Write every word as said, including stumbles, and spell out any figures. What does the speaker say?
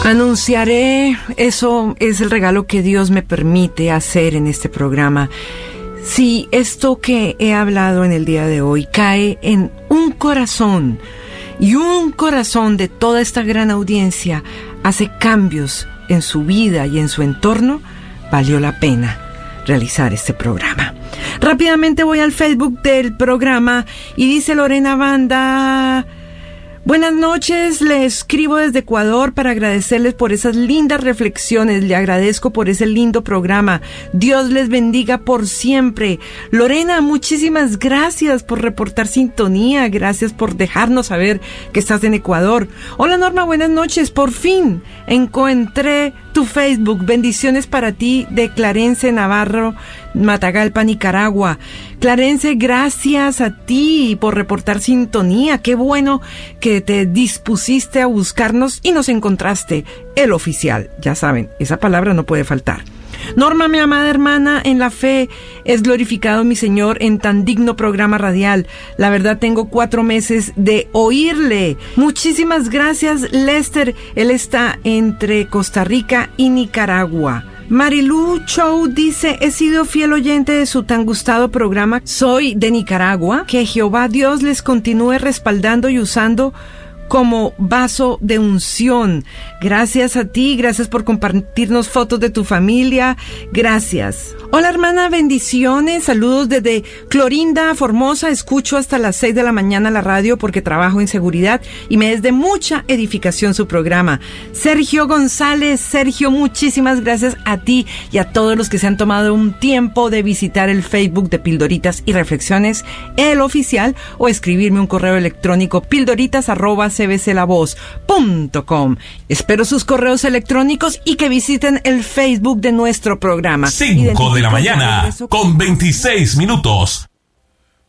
Anunciaré, eso es el regalo que Dios me permite hacer en este programa. Si esto que he hablado en el día de hoy cae en un corazón y un corazón de toda esta gran audiencia hace cambios en su vida y en su entorno, valió la pena realizar este programa. Rápidamente voy al Facebook del programa y dice Lorena Banda: buenas noches, le escribo desde Ecuador para agradecerles por esas lindas reflexiones. Le agradezco por ese lindo programa. Dios les bendiga por siempre. Lorena, muchísimas gracias por reportar sintonía. Gracias por dejarnos saber que estás en Ecuador. Hola Norma, buenas noches. Por fin encontré tu Facebook. Bendiciones para ti, de Clarence Navarro, Matagalpa, Nicaragua. Clarence, gracias a ti por reportar sintonía. Qué bueno que te dispusiste a buscarnos y nos encontraste. El oficial, ya saben, esa palabra no puede faltar. Norma, mi amada hermana en la fe, es glorificado mi Señor en tan digno programa radial. La verdad, tengo cuatro meses de oírle. Muchísimas gracias, Lester. Él está entre Costa Rica y Nicaragua. Marilu Chow dice: he sido fiel oyente de su tan gustado programa. Soy de Nicaragua. Que Jehová Dios les continúe respaldando y usando como vaso de unción. Gracias a ti, gracias por compartirnos fotos de tu familia, gracias. Hola hermana, bendiciones, saludos desde Clorinda, Formosa. Escucho hasta las seis de la mañana la radio porque trabajo en seguridad y me es de mucha edificación su programa. Sergio González, Sergio, muchísimas gracias a ti y a todos los que se han tomado un tiempo de visitar el Facebook de Pildoritas y Reflexiones, el oficial, o escribirme un correo electrónico pildoritas arroba c b c la voz punto com. Espero sus correos electrónicos y que visiten el Facebook de nuestro programa. cinco de la mañana con veintiséis minutos.